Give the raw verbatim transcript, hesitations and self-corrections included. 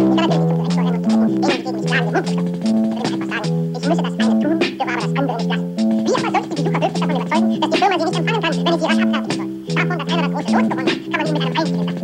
Ich müsse das eine tun, dürfe aber das andere nicht lassen. Wie aber sonst die Besucher wirklich davon überzeugen, dass die Firma sie nicht empfangen kann, wenn ich sie rasch abfertigen soll? Davon, dass einer das große Los gewonnen hat, kann man ihn mit einem einzigen Satz